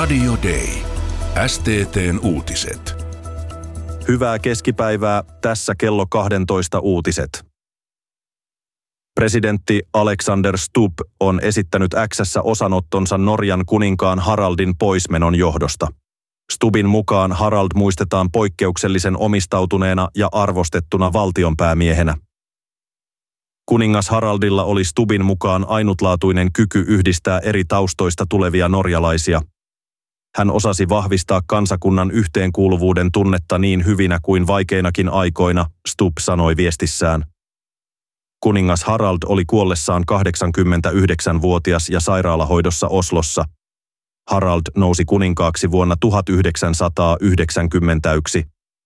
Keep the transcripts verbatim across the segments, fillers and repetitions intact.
Radio Day. S T T:n uutiset. Hyvää keskipäivää, tässä kello kaksitoista uutiset. Presidentti Alexander Stubb on esittänyt X:ssä osanottonsa Norjan kuninkaan Haraldin poismenon johdosta. Stubbin mukaan Harald muistetaan poikkeuksellisen omistautuneena ja arvostettuna valtionpäämiehenä. Kuningas Haraldilla oli Stubbin mukaan ainutlaatuinen kyky yhdistää eri taustoista tulevia norjalaisia. Hän osasi vahvistaa kansakunnan yhteenkuuluvuuden tunnetta niin hyvinä kuin vaikeinakin aikoina, Stubb sanoi viestissään. Kuningas Harald oli kuollessaan kahdeksankymmentäyhdeksänvuotias ja sairaalahoidossa Oslossa. Harald nousi kuninkaaksi vuonna tuhatyhdeksänsataayhdeksänkymmentäyksi.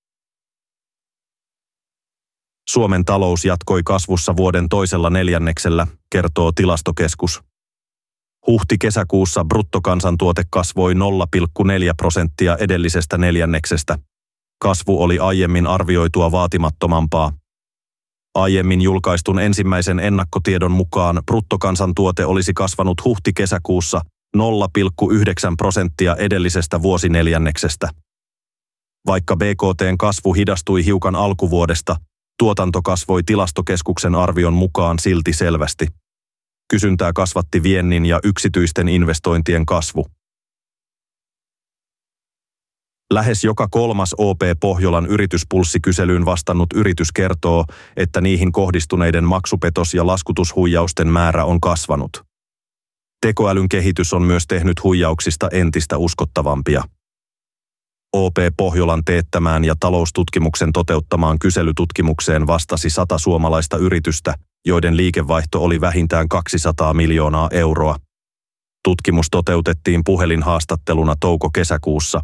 Suomen talous jatkoi kasvussa vuoden toisella neljänneksellä, kertoo Tilastokeskus. Huhti-kesäkuussa bruttokansantuote kasvoi nolla pilkku neljä prosenttia edellisestä neljänneksestä. Kasvu oli aiemmin arvioitua vaatimattomampaa. Aiemmin julkaistun ensimmäisen ennakkotiedon mukaan bruttokansantuote olisi kasvanut huhti-kesäkuussa nolla pilkku yhdeksän prosenttia edellisestä vuosineljänneksestä. Vaikka B K T:n kasvu hidastui hiukan alkuvuodesta, tuotanto kasvoi Tilastokeskuksen arvion mukaan silti selvästi. Kysyntää kasvatti viennin ja yksityisten investointien kasvu. Lähes joka kolmas O P Pohjolan yrityspulssikyselyyn vastannut yritys kertoo, että niihin kohdistuneiden maksupetos- ja laskutushuijausten määrä on kasvanut. Tekoälyn kehitys on myös tehnyt huijauksista entistä uskottavampia. O P Pohjolan teettämään ja taloustutkimuksen toteuttamaan kyselytutkimukseen vastasi sata suomalaista yritystä, joiden liikevaihto oli vähintään kaksisataa miljoonaa euroa. Tutkimus toteutettiin puhelinhaastatteluna touko-kesäkuussa.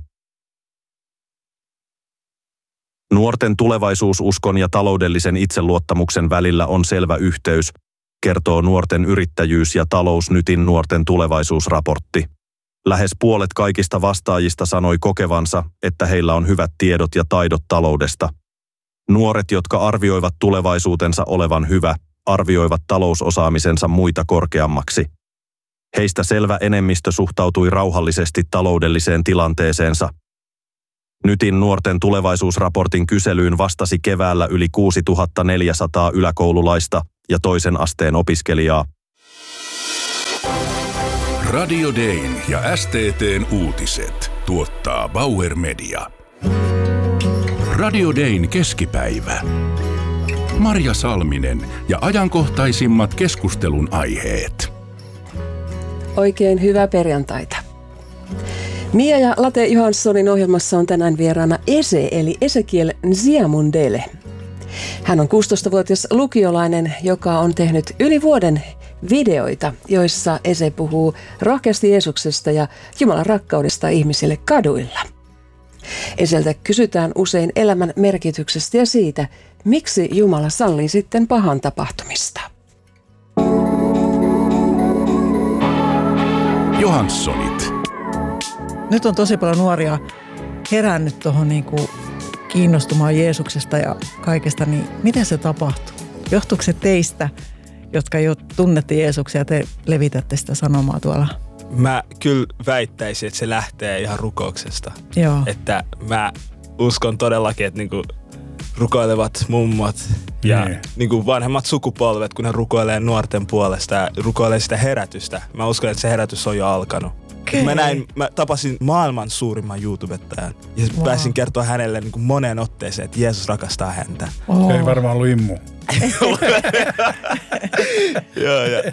Nuorten tulevaisuususkon ja taloudellisen itseluottamuksen välillä on selvä yhteys, kertoo Nuorten yrittäjyys- ja Talousnytin nuorten tulevaisuusraportti. Lähes puolet kaikista vastaajista sanoi kokevansa, että heillä on hyvät tiedot ja taidot taloudesta. Nuoret, jotka arvioivat tulevaisuutensa olevan hyvä, arvioivat talousosaamisensa muita korkeammaksi. Heistä selvä enemmistö suhtautui rauhallisesti taloudelliseen tilanteeseensa. Nytin nuorten tulevaisuusraportin kyselyyn vastasi keväällä yli kuusituhattaneljäsataa yläkoululaista ja toisen asteen opiskelijaa. Radio Dayn ja S T T:n uutiset tuottaa Bauer Media. Radio Dayn keskipäivä. Marja Salminen ja ajankohtaisimmat keskustelun aiheet. Oikein hyvää perjantaita. Mia ja Late Johanssonin ohjelmassa on tänään vieraana Ese eli Ezekiel Nziamundele. Hän on kuusitoistavuotias lukiolainen, joka on tehnyt yli vuoden videoita, joissa Ese puhuu rohkeasti Jeesuksesta ja Jumalan rakkaudesta ihmisille kaduilla. Eseltä kysytään usein elämän merkityksestä ja siitä, miksi Jumala sallii sitten pahan tapahtumista. Johanssonit. Nyt on tosi paljon nuoria herännyt tuohon niinku kiinnostumaan Jeesuksesta ja kaikesta, niin miten se tapahtuu? Johtuuko se teistä, jotka jo tunnette Jeesuksia ja te levitätte sitä sanomaa tuolla? Mä kyllä väittäisin, että se lähtee ihan rukouksesta. Joo. Että mä uskon todellakin, että niinku rukoilevat mummot ja mm. niinku vanhemmat sukupolvet, kun ne rukoilee nuorten puolesta ja rukoilee sitä herätystä. Mä uskon, että se herätys on jo alkanut. Okay. Mä näin, mä tapasin maailman suurimman YouTubettajan ja wow. pääsin kertoa hänelle niin kuin moneen otteeseen, että Jeesus rakastaa häntä. Oh. Se ei varmaan ollut immu. Joo, joo.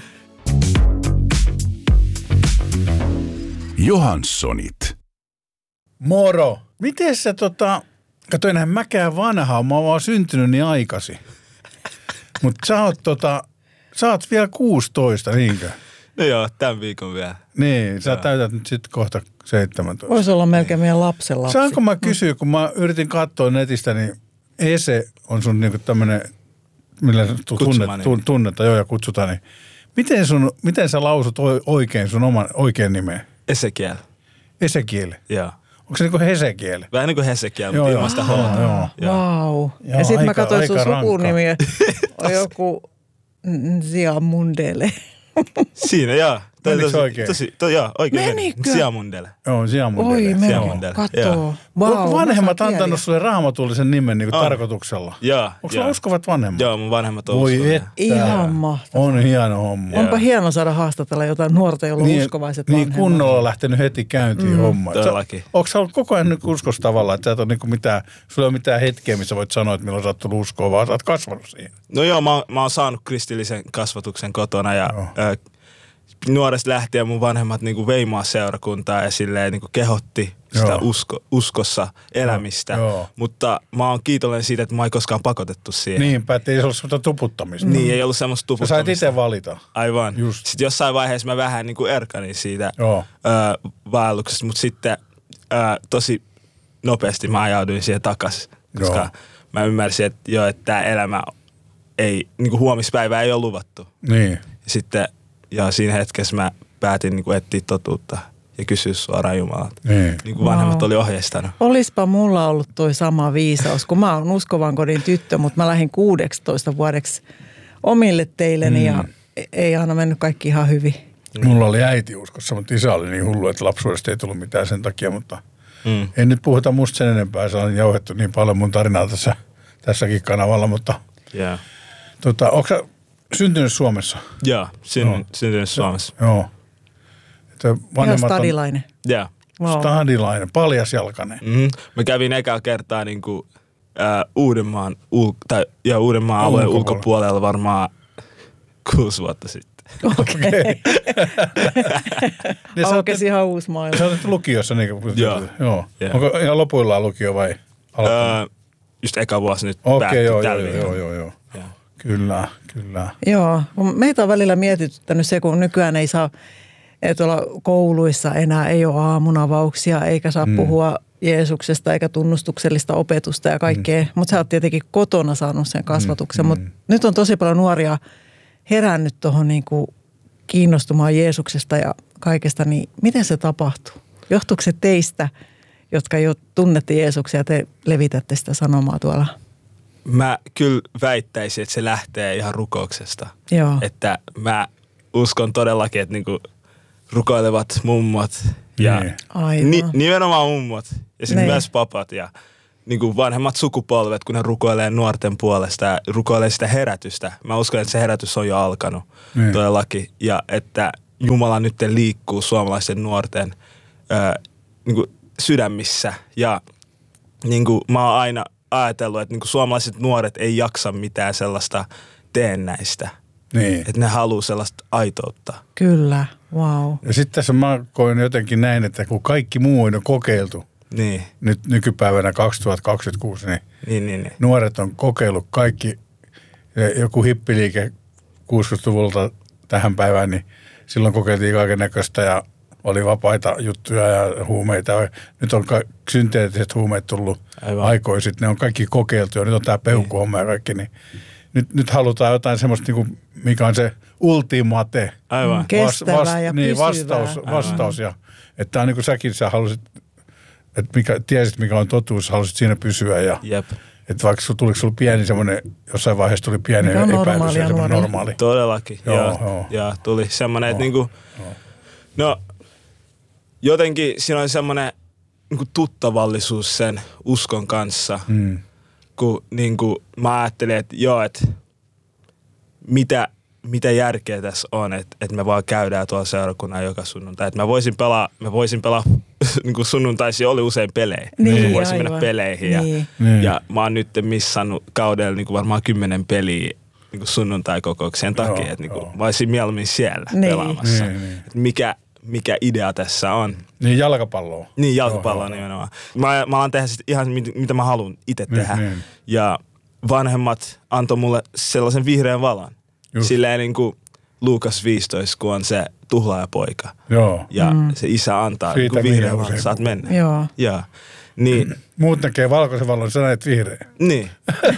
Johanssonit. Moro. Miten sä tota, kato enhän mäkään vanhaa, mä oon vaan syntynyt niin aikaisin. Mut sä oot tota, sä oot vielä kuusitoista, niinkö? No joo, tämän viikon vielä. Niin, sä joo. täytät nyt sitten kohta seitsemäntoista. Voisi olla melkein meidän lapsen lapsi. Saanko mä kysyä, kun mä yritin katsoa netistä, niin Ese on sun niinku tämmönen, millä tunnet, tunnetta, joo ja kutsutaan, niin miten, sun, miten sä lausut oikein sun oman oikein nimen? Ezekiel. Ezekiel? Joo. Onko se niinku Hesekiel? Vähän niin kuin Hesekiel, mutta ilman sitä hollata. Vau. Ja sit mä katsoin sun sukunimiä. On joku Nziamundele. Siinä, joo. Toi, Menikö tosi, oikein? Tosi, to, joo, oikein Menikö? meni. Siamundele. Joo, Siamundele. Oi, me Siamundele. kattoo. Onko Wow, vanhemmat antanut sulle raamatullisen nimen niin On. tarkoituksella? Joo. Onko sulla uskovat vanhemmat? Joo, mun vanhemmat on Voi uskovia. että. Ihan mahtavaa. On hieno homma. Onpa hieno saada haastatella jotain nuorta, jolla on uskovaiset niin vanhemmat. kunnolla lähtenyt heti käyntiin mm, homma. Todellakin. Onko sä ollut koko ajan uskossa tavallaan, että sä et ole niinku mitään, sulla ei ole mitään hetkeä, missä voit sanoa, että milloin sä oot tullut uskoa, vaan sä oot kasvanut siihen? No joo, mä, oon- mä oon saanut kristillisen kasvatuksen kotona ja ö, nuoresta lähtien mun vanhemmat niinku vei mua seurakuntaa ja silleen niinku kehotti sitä Joo. usko, uskossa elämistä. Joo. Mutta mä oon kiitollinen siitä, että mä ei koskaan pakotettu siihen. Niinpä, että ei se ollut semmoista tuputtamista. Niin, ei ollut semmoista Sä tuputtamista. sait itse valita. Aivan. Just. Sitten jossain vaiheessa mä vähän niin kuin erkanin siitä Joo. ö, vaelluksesta, mutta sitten ö, tosi nopeasti mä ajauduin siihen takaisin, koska Joo. mä ymmärsin, että joo, että tämä elämä ei, niin kuin huomispäivää ei ole luvattu. Niin. Ja sitten ja siinä hetkessä mä päätin niin kuin etsiä totuutta ja kysyä suoraan Jumalalta. Niin. Niin kuin vanhemmat Wow. oli ohjeistanut. Olispa mulla ollut toi sama viisaus, kun mä oon uskovan kodin tyttö, mutta mä lähdin kuusitoista vuodeksi omille teilleni mm. ja ei aina mennyt kaikki ihan hyvin. Mulla oli äiti uskossa, mutta isä oli niin hullu, että lapsuudesta ei tullut mitään sen takia, mutta Mm. ei nyt puhuta musta sen enempää. Se on jauhettu niin paljon mun tarinaa tässä, tässäkin kanavalla, mutta Yeah. tota, onko sä syntynyt Suomessa? Joo, syn, Joo. syntynyt Suomessa. Joo. Että Ihan vanhemmat on stadilainen. Joo. Wow. stadilainen, paljasjalkainen. Mm-hmm. Mä kävin ekaa kertaa niinku, ää, Uudenmaan, ul- tai, ja Uudenmaan alueen Ulkopuolella. ulkopuolella varmaan kuusi vuotta sitten. Okei. Niin sä oot, Aukesi ihan uusi maailma. sä oot lukiossa, niin kuin Joo. joo. Joo. Onko ihan lopuillaan lukio vai alkanut? Öö, just eka vuosi nyt Okei, päättyi joo, joo, tällä joo, viikolla. joo, joo. Joo. Kyllä, kyllä. Joo, kun meitä on välillä mietityttänyt se, kun nykyään ei saa ei tuolla kouluissa enää, ei ole aamunavauksia, eikä saa mm. puhua Jeesuksesta eikä tunnustuksellista opetusta ja kaikkea. Mm. Mutta sä oot tietenkin kotona saanut sen kasvatuksen. Mm. Mutta nyt on tosi paljon nuoria herännyt tuohon niinku kiinnostumaan Jeesuksesta ja kaikesta, niin miten se tapahtuu? Johtuuko se teistä, jotka jo tunnette Jeesuksen ja te levitätte sitä sanomaa tuolla? Mä kyllä väittäisin, että se lähtee ihan rukouksesta. Joo. Että mä uskon todellakin, että niinku rukoilevat mummot ja Niin. Aivan. ni, nimenomaan mummot ja sitten Niin. myös papat ja niinku vanhemmat sukupolvet, kun ne rukoilee nuorten puolesta ja rukoilee sitä herätystä. Mä uskon, että se herätys on jo alkanut Niin. todellakin ja että Jumala nyt liikkuu suomalaisten nuorten ö, niinku sydämissä ja niinku mä oon aina ajatellut, että niinku suomalaiset nuoret ei jaksa mitään sellaista teennäistä. Niin. Että ne haluaa sellaista aitoutta. Kyllä, wow. Ja sitten tässä mä koin jotenkin näin, että kun kaikki muu on jo kokeiltu Niin, nyt nykypäivänä kaksituhattakaksikymmentäkuusi, niin niin, niin. niin. nuoret on kokeillut kaikki, ja joku hippiliike kuusikymmentäluvulta tähän päivään, niin silloin kokeiltiin kaiken näköistä ja oli vapaita juttuja ja huumeita. Nyt on ka- synteettiset huumeet tullut Aivan. aikoisin, ne on kaikki kokeiltu ja nyt on tämä peukuhomma ja kaikki, niin nyt, nyt halutaan jotain semmoista, niin kuin, mikä on se ultimate Aivan. Kestävää ja niin, pysyvää. vastaus, vastaus ja että tämä on niin kuin säkin, sä halusit, että mikä, tiesit mikä on totuus, halusit siinä pysyä ja Jep. että vaikka sulla tuliko sulla pieni semmoinen, jossain vaiheessa tuli pieni Mikä on epäilys ja normaalia semmoinen nuorelle. normaali. Todellakin. Joo, ja, joo. ja tuli semmoinen, että Joo, niinku, no jotenkin siinä oli semmoinen niinku tuttavallisuus sen uskon kanssa, Mm. kun niinku mä ajattelin, että joo, että mitä, mitä järkeä tässä on, että, että me vaan käydään tuolla seurakunnan joka sunnuntai. Että mä voisin pelaa, mä voisin pelaa niinku sunnuntaisin oli usein pelejä. Niin, Mä voisin aivan. mennä peleihin ja, Niin. Niin. ja mä oon nyt missannut kaudella niinku varmaan kymmenen peliä niinku sunnuntai-kokouksien takia, Joo, että niinku joo. mä olisin mieluummin siellä Niin. pelaamassa. Niin, niin. Et Mikä, mikä idea tässä on. Niin jalkapalloa. Niin, jalkapalloa Joo, joo. nimenomaan. Mä, mä alan tehdä sit ihan mit, mitä mä haluan itse Niin, tehdä. niin. Ja vanhemmat antoi mulle sellaisen vihreän valon. Just. Silleen niin kuin Luukas viisitoista, kun on se tuhlaajapoika. Joo. Ja mm. se isä antaa niin Siitä kuin vihreän minä valon, usein saat mennä. Joo. Ja, niin, Muut näkee valkoisen vallon, sä näet vihreä. niin.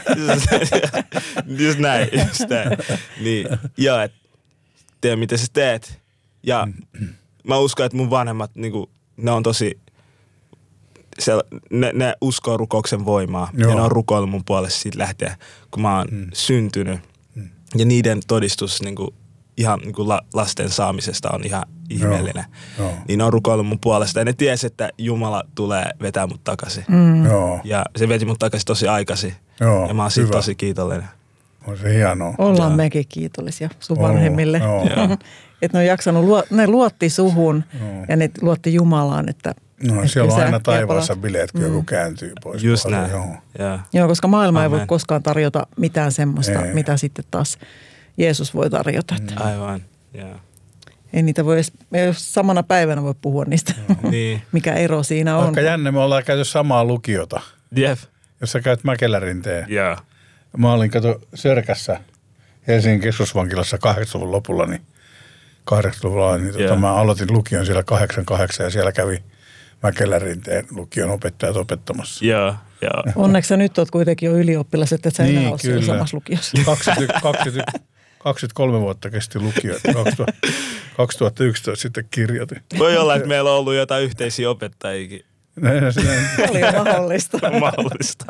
just näin, just näin. Niin, ja et, tee mitä sä teet. Ja mä uskon, että mun vanhemmat, niinku, ne on tosi, se, ne, ne uskoo rukouksen voimaa. Joo. Ja ne on rukoillut mun puolesta siitä lähtien, kun mä oon mm. syntynyt. Mm. Ja niiden todistus niinku, ihan niin kuin la, lasten saamisesta on ihan ihmeellinen. Joo, joo. Niin ne on rukoillut mun puolesta ja ne tiesi, että Jumala tulee vetää mut takaisin. Mm. Joo. Ja se veti mut takaisin tosi aikaisin. Joo, ja mä oon siitä hyvä. tosi kiitollinen. On se hienoa. Ollaan Joo. mekin kiitollisia sun vanhemmille. Joo. Että ne on jaksanut, luo, ne luotti suhun Joo. ja ne luotti Jumalaan, että No, että siellä on sä aina ja taivaassa palat. bileet, kun Mm. joku kääntyy pois. Just Paljon, näin. Joo. Joo. Joo, koska maailma ei voi Amen. koskaan tarjota mitään semmoista, Ei. mitä sitten taas Jeesus voi tarjota. Mm. Aivan, joo. Ei niitä voi edes, ei edes samana päivänä voi puhua niistä, Niin. mikä ero siinä on. Vaikka jännä, me ollaan käyty samaa lukiota, Jep. jos sä käyt Mäkelärinteen. Joo. Mä olin, kato, Sörkässä Helsingin keskusvankilassa kahdeksankymmentäluvun lopulla, niin kahdeksankymmentäluvulla, niin tota, Joo. mä aloitin lukion siellä kahdeksankymmentäkahdeksan ja siellä kävi Mäkelärinteen lukion opettajat opettamassa. Joo, joo. Onneksi sä nyt oot kuitenkin jo ylioppilas, että et sä Niin, enää ole siellä kyllä. samassa lukiossa. kaksikymmentä, kaksikymmentä, kaksikymmentäkolme vuotta kesti lukio, että kaksituhattayksitoista sitten kirjoitin. Voi olla, että meillä on ollut jotain yhteisiä opettajiakin. Näin, näin. Paljon mahdollista. Mahdollista.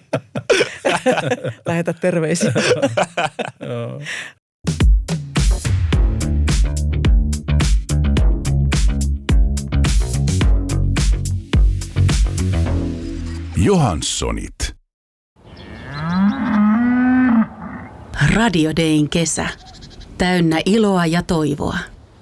Lähetä terveisiä. Joo. Johanssonit. Radio Dayn kesä. Täynnä iloa ja toivoa.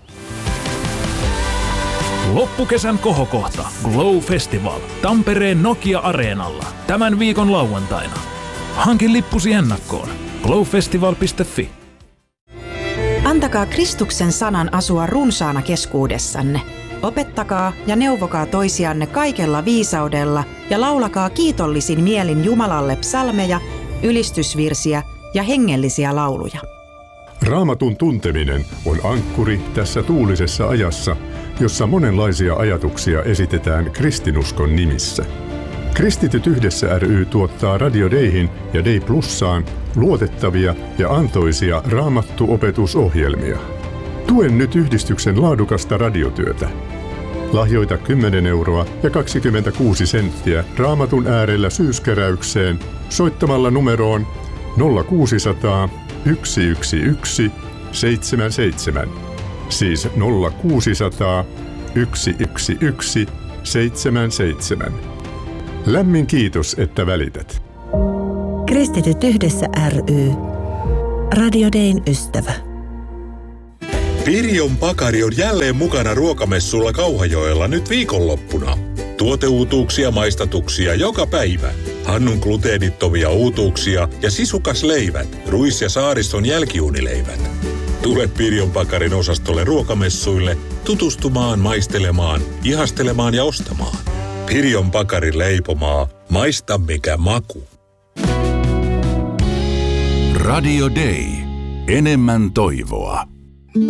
Loppukesän kohokohta Glow Festival Tampereen Nokia-areenalla tämän viikon lauantaina. Hankin lippusi ennakkoon glowfestival piste fi. Antakaa Kristuksen sanan asua runsaana keskuudessanne. Opettakaa ja neuvokaa toisianne kaikella viisaudella ja laulakaa kiitollisin mielin Jumalalle psalmeja, ylistysvirsiä ja hengellisiä lauluja. Raamatun tunteminen on ankkuri tässä tuulisessa ajassa, jossa monenlaisia ajatuksia esitetään kristinuskon nimissä. Kristityt yhdessä ry tuottaa Radio Dayhin ja Day Plussaan luotettavia ja antoisia raamattuopetusohjelmia. Tuen nyt yhdistyksen laadukasta radiotyötä. Lahjoita kymmenen euroa ja kaksikymmentäkuusi senttiä Raamatun äärellä syyskeräykseen soittamalla numeroon nolla kuusisataa yksi yksi yksi seitsemän seitsemän. Siis nolla kuusisataa yksi yksi yksi seitsemän seitsemän. Lämmin kiitos, että välität. Kristityt yhdessä ry. Radio Dayn ystävä. Pirjon Pakari on jälleen mukana ruokamessulla Kauhajoella nyt viikonloppuna. Tuoteuutuuksia, maistatuksia joka päivä. Hannun gluteenittomia uutuuksia ja sisukas leivät, ruis- ja saariston jälkiunileivät. Tule Pirjon Pakarin osastolle ruokamessuille tutustumaan, maistelemaan, ihastelemaan ja ostamaan. Pirjon Pakarin leipomaa. Maista mikä maku. Radio Day. Enemmän toivoa.